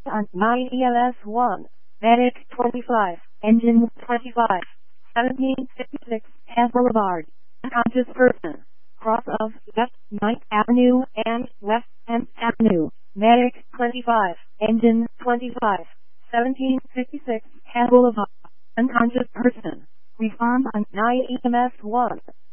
on 9 ELS1, Medic 25, Engine 25, 1756, Hess Boulevard, unconscious person, cross of West 9th Avenue and West 10th Avenue, Medic 25, Engine 25, 1756, Hess Boulevard, unconscious person, respond on 9 EMS 1.